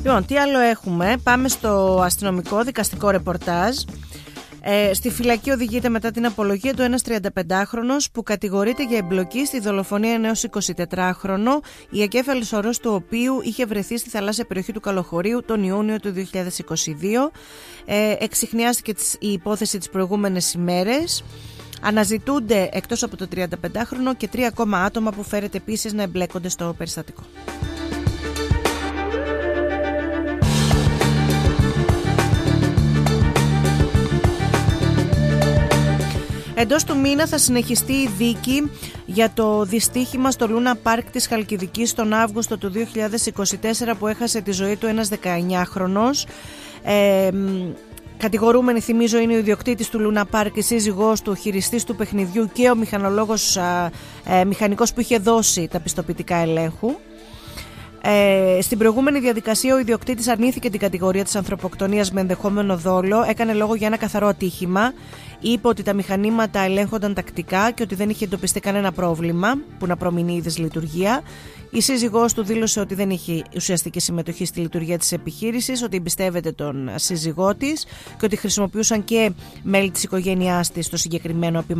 Λοιπόν, τι άλλο έχουμε? Πάμε στο αστυνομικό δικαστικό ρεπορτάζ. Στη φυλακή οδηγείται μετά την απολογία του ένας 35χρονος που κατηγορείται για εμπλοκή στη δολοφονία ενός 24χρονο, η εγκέφαλος ορός του οποίου είχε βρεθεί στη θαλάσσια περιοχή του Καλοχωρίου τον Ιούνιο του 2022. Εξιχνιάστηκε η υπόθεση τις προηγούμενες ημέρες. Αναζητούνται εκτός από το 35χρονο και 3 ακόμα άτομα που φέρεται επίσης να εμπλέκονται στο περιστατικό. Εντός του μήνα θα συνεχιστεί η δίκη για το δυστύχημα στο Λούνα Πάρκ της Χαλκιδικής τον Αύγουστο του 2024 που έχασε τη ζωή του ένας 19χρονος. Κατηγορούμενη, θυμίζω, είναι ο ιδιοκτήτης του Λούνα Πάρκ, η σύζυγός του, ο χειριστής του παιχνιδιού και ο μηχανικός που είχε δώσει τα πιστοποιητικά ελέγχου. Στην προηγούμενη διαδικασία ο ιδιοκτήτης αρνήθηκε την κατηγορία της ανθρωποκτονίας με ενδεχόμενο δόλο, έκανε λόγο για ένα καθαρό ατύχημα, είπε ότι τα μηχανήματα ελέγχονταν τακτικά και ότι δεν είχε εντοπιστεί κανένα πρόβλημα που να προμηνεί η δυσλειτουργία. Η σύζυγός του δήλωσε ότι δεν είχε ουσιαστική συμμετοχή στη λειτουργία της επιχείρησης, ότι εμπιστεύεται τον σύζυγό της και ότι χρησιμοποιούσαν και μέλη της οικογένειάς της το συγκεκριμένο